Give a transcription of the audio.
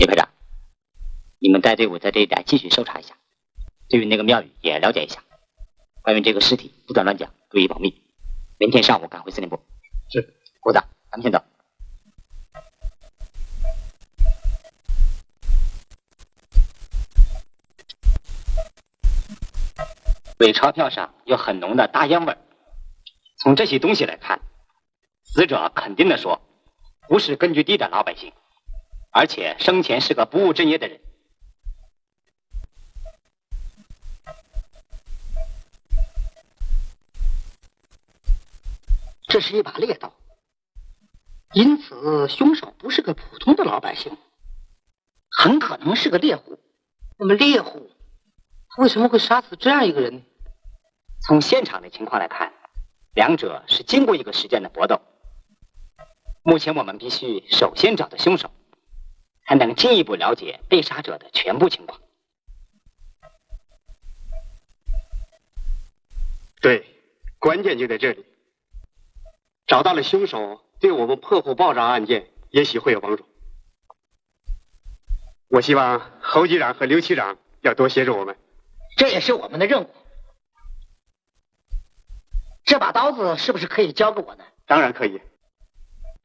叶排长，你们带队伍在这一带继续搜查一下，对于那个庙宇也了解一下。关于这个尸体，不准乱讲，注意保密。明天上午赶回司令部。 是， 股长，咱们先走。伪钞票上有很浓的大烟味儿。从这些东西来看，死者肯定的说，不是根据地的老百姓，而且生前是个不务正业的人。 这是一把猎刀，因此凶手不是个普通的老百姓，很可能是个猎户。那么猎户他为什么会杀死这样一个人呢？ 从现场的情况来看，两者是经过一个时间的搏斗。目前我们必须首先找到凶手，才能进一步了解被杀者的全部情况。 对，关键就在这里。找到了凶手，对我们破获爆炸案件也许会有帮助。我希望侯局长和刘区长要多协助我们， 这也是我们的任务。这把刀子是不是可以交给我呢？ 当然可以。